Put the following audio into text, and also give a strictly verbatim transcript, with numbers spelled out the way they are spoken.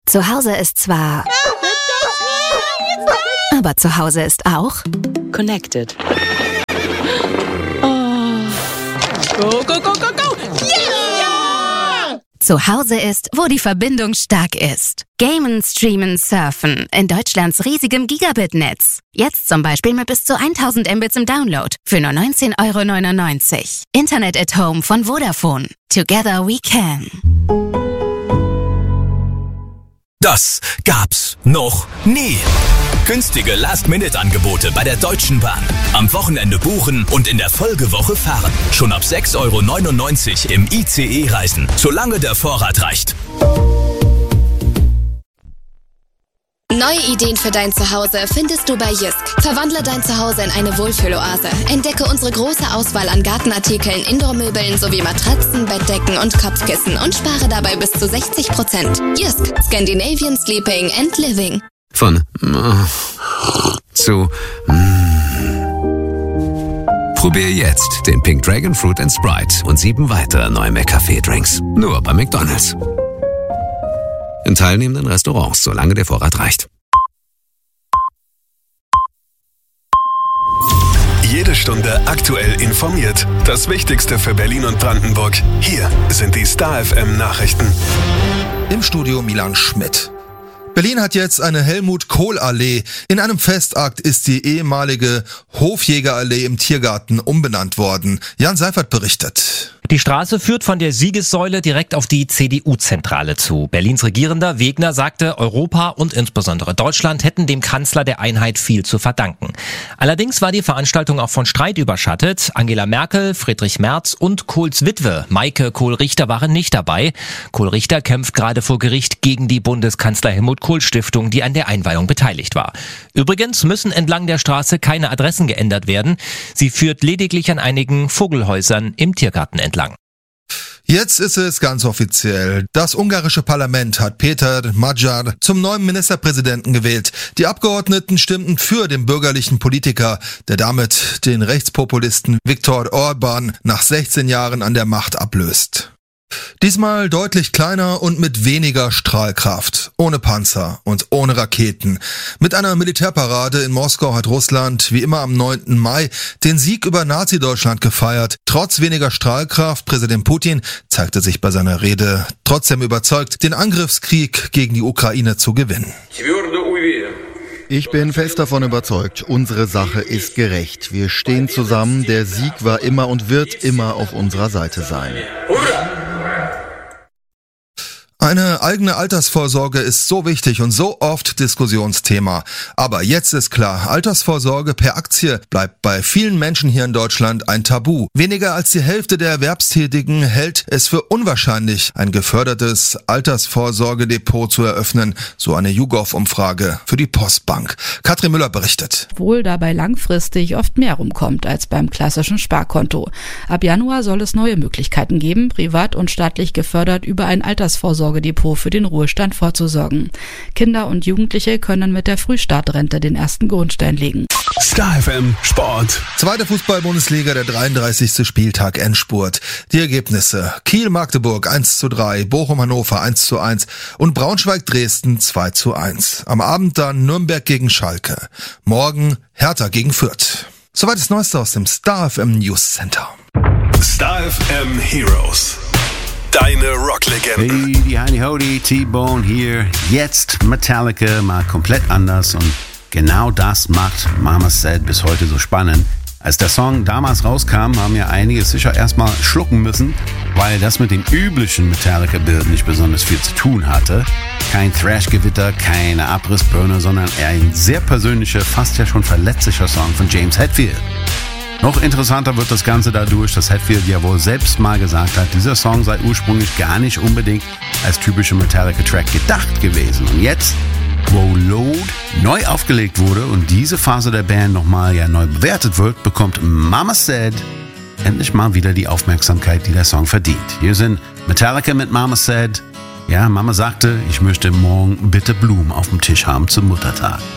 Zu Hause ist zwar... Aber zu Hause ist auch... Connected. Oh. Go, go, go, go, go! Yeah! Zu Hause ist, wo die Verbindung stark ist. Gamen, streamen, surfen in Deutschlands riesigem Gigabit-Netz. Jetzt zum Beispiel mit bis zu tausend Mbits im Download für nur neunzehn Euro neunundneunzig. Internet at Home von Vodafone. Together we can. Das gab's noch nie. Günstige Last-Minute-Angebote bei der Deutschen Bahn. Am Wochenende buchen und in der Folgewoche fahren. Schon ab sechs Euro neunundneunzig im I C E reisen, solange der Vorrat reicht. Neue Ideen für dein Zuhause findest du bei Jysk. Verwandle dein Zuhause in eine Wohlfühloase. Entdecke unsere große Auswahl an Gartenartikeln, Indoormöbeln sowie Matratzen, Bettdecken und Kopfkissen und spare dabei bis zu sechzig Prozent. Jysk, Scandinavian Sleeping and Living. Von äh, zu mm. Probier jetzt den Pink Dragon Fruit and Sprite und sieben weitere neue McCafé-Drinks. Nur bei McDonald's. In teilnehmenden Restaurants, solange der Vorrat reicht. Jede Stunde aktuell informiert. Das Wichtigste für Berlin und Brandenburg. Hier sind die Star F M Nachrichten. Im Studio Milan Schmidt. Berlin hat jetzt eine Helmut-Kohl-Allee. In einem Festakt ist die ehemalige Hofjägerallee im Tiergarten umbenannt worden. Jan Seifert berichtet. Die Straße führt von der Siegessäule direkt auf die C D U-Zentrale zu. Berlins Regierender Wegner sagte, Europa und insbesondere Deutschland hätten dem Kanzler der Einheit viel zu verdanken. Allerdings war die Veranstaltung auch von Streit überschattet. Angela Merkel, Friedrich Merz und Kohls Witwe Maike Kohl-Richter waren nicht dabei. Kohl-Richter kämpft gerade vor Gericht gegen die Bundeskanzler-Helmut-Kohl-Stiftung, die an der Einweihung beteiligt war. Übrigens müssen entlang der Straße keine Adressen geändert werden. Sie führt lediglich an einigen Vogelhäusern im Tiergarten entlang. Jetzt ist es ganz offiziell. Das ungarische Parlament hat Peter Magyar zum neuen Ministerpräsidenten gewählt. Die Abgeordneten stimmten für den bürgerlichen Politiker, der damit den Rechtspopulisten Viktor Orbán nach sechzehn Jahren an der Macht ablöst. Diesmal deutlich kleiner und mit weniger Strahlkraft, ohne Panzer und ohne Raketen. Mit einer Militärparade in Moskau hat Russland, wie immer am neunten Mai, den Sieg über Nazi-Deutschland gefeiert. Trotz weniger Strahlkraft, Präsident Putin zeigte sich bei seiner Rede trotzdem überzeugt, den Angriffskrieg gegen die Ukraine zu gewinnen. Ich bin fest davon überzeugt, unsere Sache ist gerecht. Wir stehen zusammen, der Sieg war immer und wird immer auf unserer Seite sein. Eine eigene Altersvorsorge ist so wichtig und so oft Diskussionsthema. Aber jetzt ist klar, Altersvorsorge per Aktie bleibt bei vielen Menschen hier in Deutschland ein Tabu. Weniger als die Hälfte der Erwerbstätigen hält es für unwahrscheinlich, ein gefördertes Altersvorsorgedepot zu eröffnen, so eine YouGov-Umfrage für die Postbank. Katrin Müller berichtet. Obwohl dabei langfristig oft mehr rumkommt als beim klassischen Sparkonto. Ab Januar soll es neue Möglichkeiten geben, privat und staatlich gefördert über ein Altersvorsorgedepot für den Ruhestand vorzusorgen. Kinder und Jugendliche können mit der Frühstartrente den ersten Grundstein legen. Star F M Sport. Zweite Fußball-Bundesliga, der dreiunddreißigste Spieltag, Endspurt. Die Ergebnisse: Kiel-Magdeburg eins zu drei, Bochum-Hannover eins zu eins und Braunschweig-Dresden zwei zu eins. Am Abend dann Nürnberg gegen Schalke. Morgen Hertha gegen Fürth. Soweit das Neueste aus dem Star F M News Center. Star F M Heroes. Deine Rocklegenden. Hey, die Heini Hodi, T-Bone hier. Jetzt Metallica, mal komplett anders. Und genau das macht Mama Said bis heute so spannend. Als der Song damals rauskam, haben ja einige sicher erstmal schlucken müssen, weil das mit dem üblichen Metallica-Bild nicht besonders viel zu tun hatte. Kein Thrash-Gewitter, keine Abrissbirne, sondern eher ein sehr persönlicher, fast ja schon verletzlicher Song von James Hetfield. Noch interessanter wird das Ganze dadurch, dass Hetfield ja wohl selbst mal gesagt hat, dieser Song sei ursprünglich gar nicht unbedingt als typischer Metallica-Track gedacht gewesen. Und jetzt, wo Load neu aufgelegt wurde und diese Phase der Band nochmal ja neu bewertet wird, bekommt Mama Said endlich mal wieder die Aufmerksamkeit, die der Song verdient. Hier sind Metallica mit Mama Said. Ja, Mama sagte, ich möchte morgen bitte Blumen auf dem Tisch haben zum Muttertag.